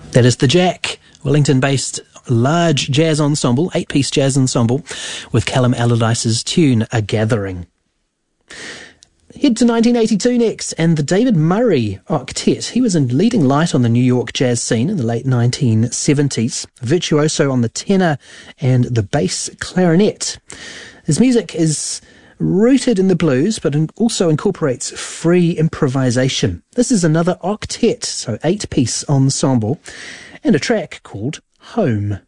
That is the Jack, Wellington-based large jazz ensemble, 8-piece jazz ensemble, with Callum Allardyce's tune, A Gathering. Head to 1982 next, and the David Murray Octet. He was a leading light on the New York jazz scene in the late 1970s, virtuoso on the tenor and the bass clarinet. His music is rooted in the blues, but also incorporates free improvisation. This is another octet, so 8-piece ensemble, and a track called Home.